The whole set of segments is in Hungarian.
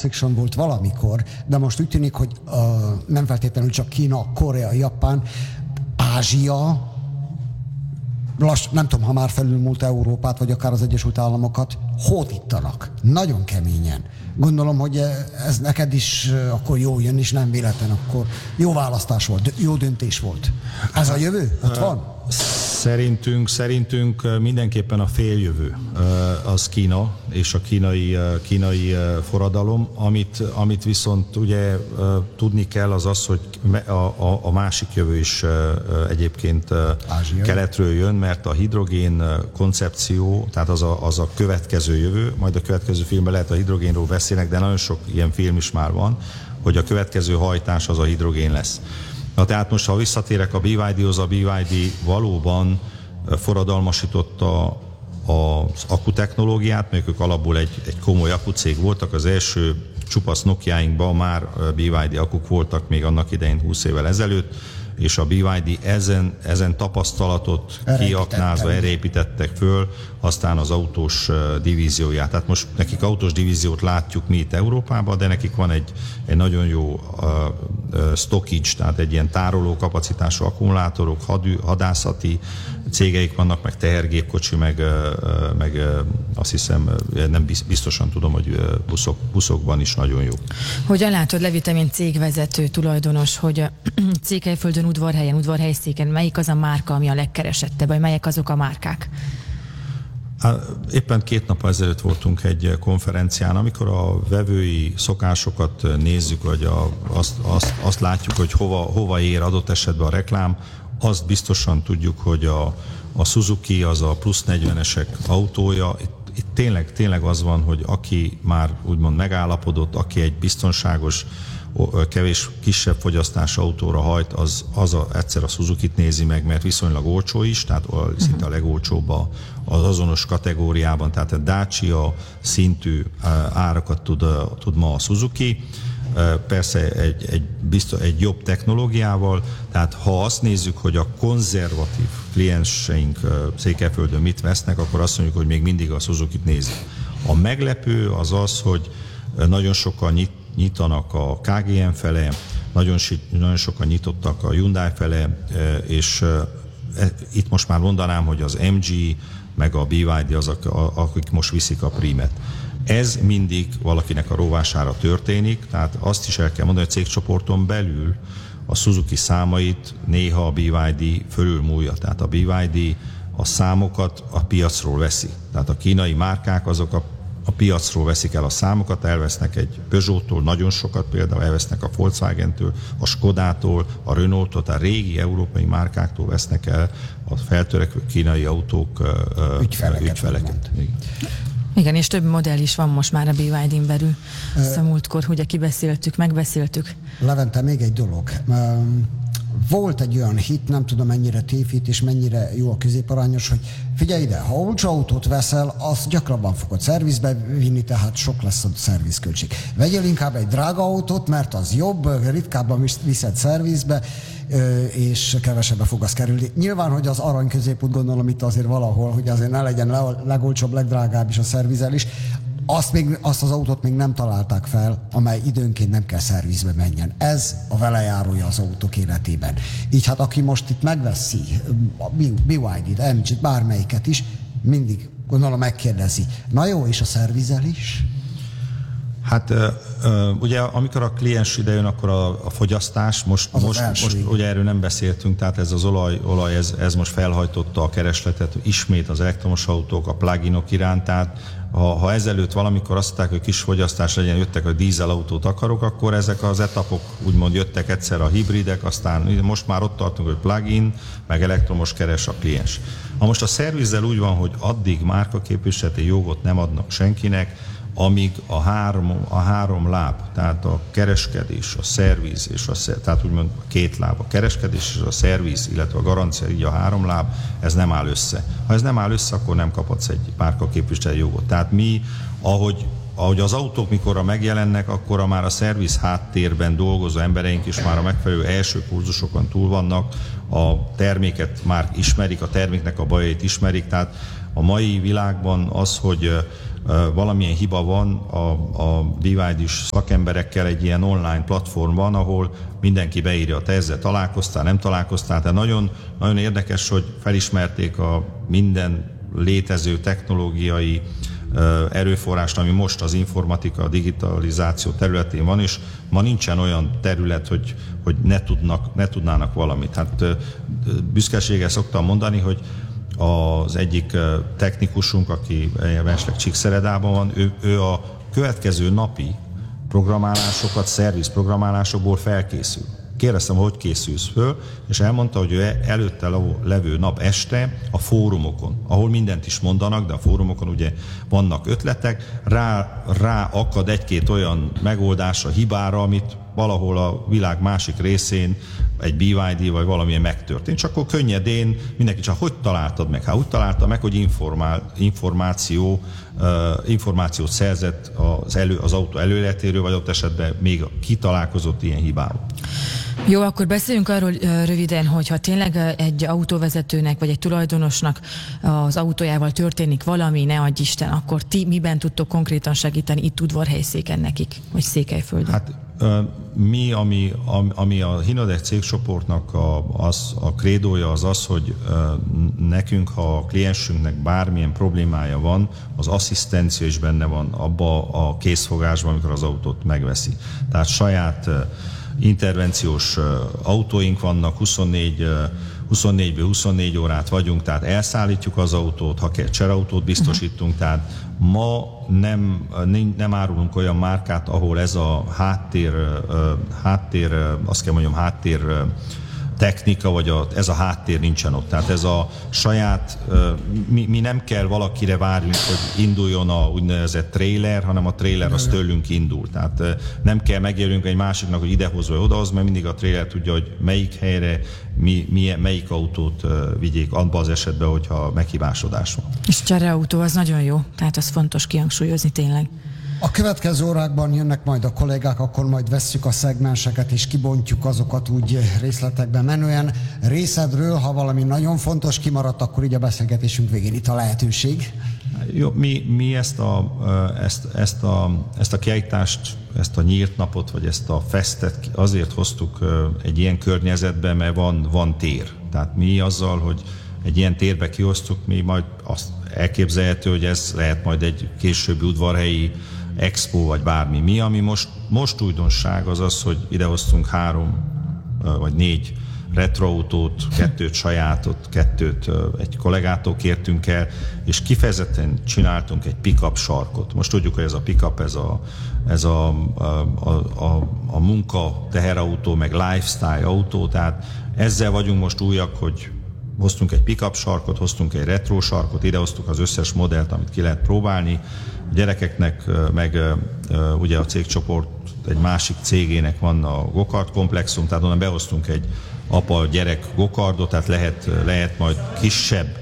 fiction volt valamikor, de most úgy tűnik, hogy nem feltétlenül csak Kína, Korea, Japán, Ázsia, nem tudom, ha már felülmúlt Európát, vagy akár az Egyesült Államokat, hódítanak. Nagyon keményen. Gondolom, hogy ez neked is akkor jó jön, és nem véletlen, akkor jó választás volt, jó döntés volt. Ez a jövő? Ott van? Szerintünk mindenképpen a féljövő az Kína és a kínai forradalom, amit viszont ugye tudni kell az, hogy a másik jövő is egyébként Ázsia. Keletről jön, mert a hidrogén koncepció, tehát az a következő jövő, majd a következő filmben lehet a hidrogénról beszélnek, de nagyon sok ilyen film is már van, hogy a következő hajtás az a hidrogén lesz. Na, tehát most, ha visszatérek a BYD-hoz, a BYD valóban forradalmasította az akkutechnológiát, mert ők alapból egy komoly akkucég voltak, az első csupasz Nokiáinkban már BYD akkuk voltak még annak idején 20 évvel ezelőtt, és a BYD ezen tapasztalatot kiaknázva erre építettek föl, aztán az autós divízióját. Tehát most nekik autós divíziót látjuk mi itt Európában, de nekik van egy nagyon jó stockage, tehát egy ilyen tároló kapacitású akkumulátorok, hadászati cégeik vannak, meg tehergépkocsi, meg azt hiszem, nem biztosan tudom, hogy buszokban is nagyon jó. Hogyan látod, Levi, te mint cégvezető, tulajdonos, hogy Székelyföldön, udvarhelyszéken melyik az a márka, ami a legkeresettebb, vagy melyek azok a márkák? Éppen 2 nappal ezelőtt voltunk egy konferencián, amikor a vevői szokásokat nézzük, vagy azt látjuk, hogy hova ér adott esetben a reklám, azt biztosan tudjuk, hogy a Suzuki az a plusz 40-esek autója. Itt tényleg az van, hogy aki már úgymond megállapodott, aki egy biztonságos, kevés kisebb fogyasztású autóra hajt, az egyszer a Suzukit nézi meg, mert viszonylag olcsó is, tehát szinte a legolcsóbb az azonos kategóriában, tehát a Dacia szintű árakat tud ma a Suzuki. Persze egy jobb technológiával, tehát ha azt nézzük, hogy a konzervatív klienseink Székelyföldön mit vesznek, akkor azt mondjuk, hogy még mindig a Suzukit nézik. A meglepő az, hogy nagyon sokan nyitanak a KGM fele, nagyon sokan nyitottak a Hyundai fele, és itt most már mondanám, hogy az MG meg a BYD azok, akik most viszik a prímet. Ez mindig valakinek a rovására történik, tehát azt is el kell mondani, hogy a cégcsoporton belül a Suzuki számait néha a BYD fölülmúlja. Tehát a BYD a számokat a piacról veszi. Tehát a kínai márkák azok a piacról veszik el a számokat, elvesznek egy Peugeot-tól nagyon sokat, például elvesznek a Volkswagen-től, a Skodától, a Renault-tól, tehát régi európai márkáktól vesznek el a feltörekvő kínai autók ügyfeleket. Igen, és több modell is van most már a BYD-n belül. A múltkor ugye megbeszéltük. Levente, még egy dolog. Volt egy olyan hit, nem tudom mennyire tévhit és mennyire jó a középarányos, hogy figyelj ide, ha olcsó autót veszel, azt gyakrabban fogod szervizbe vinni, tehát sok lesz a szervizköltség. Vegyél inkább egy drága autót, mert az jobb, ritkábban viszed szervizbe, és kevesebbe fog az kerülni. Nyilván, hogy az arany középút, gondolom itt azért valahol, hogy azért ne legyen legolcsóbb, legdrágább is a szervizelés. Azt az autót még nem találták fel, amely időnként nem kell szervizbe menjen. Ez a velejárója az autók életében. Így hát aki most itt megveszi a BYD-t, MG-t, bármelyiket is, mindig gondolom megkérdezi. Na jó, és a szervizelés? Hát ugye amikor a kliens idejön, akkor a fogyasztás, most ugye erről nem beszéltünk, tehát ez az olaj ez most felhajtotta a keresletet ismét az elektromos autók, a plug-inok iránt, tehát ha ezelőtt valamikor azt mondták, hogy kis fogyasztás legyen, jöttek, hogy dízelautót akarok, akkor ezek az etapok úgymond jöttek egyszer a hibridek, aztán most már ott tartunk, hogy plug-in, meg elektromos keres a kliens. Ha most a szervizzel úgy van, hogy addig márkaképviseleti jogot nem adnak senkinek, amíg a három láb, tehát a kereskedés, a szerviz, tehát úgymond a 2 láb, a kereskedés és a szerviz, illetve a garancia, így a 3 láb, ez nem áll össze. Ha ez nem áll össze, akkor nem kaphatsz egy márkaképviseleti jogot. Tehát mi, ahogy az autók mikorra megjelennek, akkor már a szerviz háttérben dolgozó embereink is már a megfelelő első kurzusokon túl vannak, a terméket már ismerik, a terméknek a bajait ismerik, tehát a mai világban az, hogy valamilyen hiba van, a BYD-s szakemberekkel egy ilyen online platform van, ahol mindenki beírja, te ezzel találkoztál, nem találkoztál. Tehát nagyon, nagyon érdekes, hogy felismerték a minden létező technológiai erőforrást, ami most az informatika, a digitalizáció területén van, és ma nincsen olyan terület, hogy ne tudnának valamit. Hát büszkeséggel szoktam mondani, hogy az egyik technikusunk, aki esetleg Csíkszeredában van, ő a következő napi programálásokat, szervizprogramálásokból felkészül. Kérdeztem, hogy készülsz föl, és elmondta, hogy ő előtte levő nap este a fórumokon, ahol mindent is mondanak, de a fórumokon ugye vannak ötletek, rá akad egy-két olyan megoldásra, hibára, amit valahol a világ másik részén egy BYD vagy valamilyen megtörtént. Csak akkor könnyedén mindenki csak hogy találtad meg? Hát úgy találta meg, hogy információt szerzett az autó előletéről, vagy ott esetben még kitalálkozott ilyen hibával. Jó, akkor beszéljünk arról röviden, hogyha tényleg egy autóvezetőnek vagy egy tulajdonosnak az autójával történik valami, ne adj Isten, akkor ti miben tudtok konkrétan segíteni itt Udvarhelyszéken nekik, vagy Székelyföldön? Hát mi, ami a Hinodec cégcsoportnak a krédója az, hogy nekünk, ha a kliensünknek bármilyen problémája van, az asszisztencia is benne van abba a készfogásban, amikor az autót megveszi. Tehát saját intervenciós autóink vannak, 24-ből 24 órát vagyunk, tehát elszállítjuk az autót, ha kell cserautót biztosítunk, tehát ma nem árulunk olyan márkát, ahol ez a háttér technika, vagy ez a háttér nincsen ott. Tehát ez a saját, mi nem kell valakire várjunk, hogy induljon a úgynevezett trailer, hanem a trailer az tőlünk indul. Tehát nem kell megjelölnünk egy másiknak, hogy idehoz vagy odahoz, mert mindig a trailer tudja, hogy melyik helyre, melyik autót vigyék abban az esetben, hogyha meghibásodás van. És csereautó az nagyon jó, tehát az fontos kihangsúlyozni tényleg. A következő órákban jönnek majd a kollégák, akkor majd vesszük a szegmenseket és kibontjuk azokat úgy részletekben menően. Részedről, ha valami nagyon fontos kimaradt, akkor így a beszélgetésünk végén itt a lehetőség. Jó, mi ezt a kiállítást, ezt a nyílt napot, vagy ezt a festet azért hoztuk egy ilyen környezetben, mert van tér. Tehát mi azzal, hogy egy ilyen térbe kiosztuk, mi majd azt elképzelhető, hogy ez lehet majd egy későbbi udvarhelyi expo, vagy bármi. Mi, ami most újdonság, az, hogy idehoztunk 3 vagy 4 retroautót, 2 sajátot, 2 egy kollégától kértünk el, és kifejezetten csináltunk egy pick-up sarkot. Most tudjuk, hogy ez a pick-up, ez a munka teherautó, meg lifestyle autó, tehát ezzel vagyunk most újak, hogy hoztunk egy pick-up sarkot, hoztunk egy retro sarkot, idehoztuk az összes modellt, amit ki lehet próbálni. A gyerekeknek meg ugye a cégcsoport egy másik cégének van a gokart komplexum, tehát onnan behoztunk egy apa-gyerek gokardot, tehát lehet majd kisebb,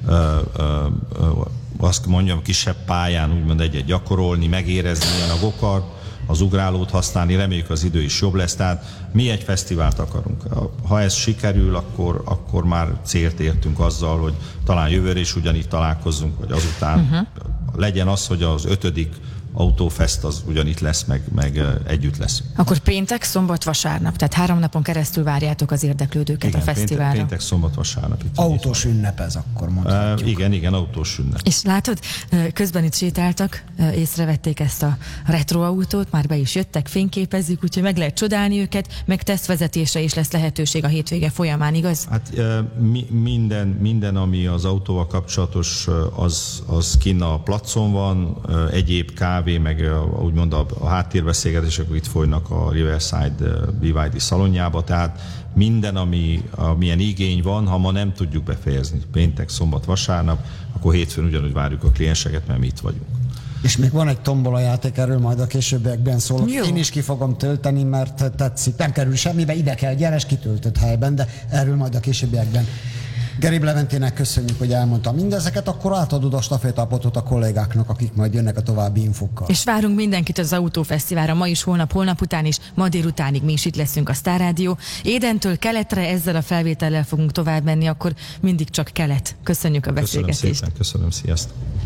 azt mondjam, kisebb pályán úgymond egyet gyakorolni, megérezni milyen a gokard, az ugrálót használni, reméljük az idő is jobb lesz, tehát mi egy fesztivált akarunk. Ha ez sikerül, akkor már célt értünk azzal, hogy talán jövőre is ugyanígy találkozzunk, vagy azután legyen az, hogy az 5. Autófest az ugyanitt lesz, meg együtt lesz. Akkor péntek, szombat, vasárnap, tehát 3 napon keresztül várjátok az érdeklődőket. Igen, a fesztiválra. Péntek, szombat, vasárnap. Autós ünnep ez, akkor mondhatjuk. Igen, autós ünnep. És látod, közben itt sétáltak, észrevették ezt a retroautót, már be is jöttek, fényképezzük, úgyhogy meg lehet csodálni őket, meg tesztvezetésre is lesz lehetőség a hétvége folyamán, igaz? Hát minden, ami az autóval kapcsolatos, az kinn a placon van, egyéb kávé, meg úgymond a háttérbeszélgetések itt folynak a Riverside BYD szalonjába, tehát minden, amilyen igény van, ha ma nem tudjuk befejezni, péntek, szombat, vasárnap, akkor hétfőn ugyanúgy várjuk a klienseket, mert mi itt vagyunk. És még van egy tombola játék, erről majd a későbbiekben szólok. Jó. Én is ki fogom tölteni, mert tetszik. Nem kerül semmibe, ide kell, gyere, kitöltött helyben, de erről majd a későbbiekben. Gerib Leventének köszönjük, hogy elmondta mindezeket, akkor átadod a stafétapotot a kollégáknak, akik majd jönnek a további infókkal. És várunk mindenkit az Autófesztiválra, ma is, holnap után is, ma délutánig mi is itt leszünk a Sztár Rádió. Édentől keletre ezzel a felvétellel fogunk tovább menni, akkor mindig csak kelet. Köszönjük a beszélgetést. Köszönöm szépen, köszönöm, sziasztok.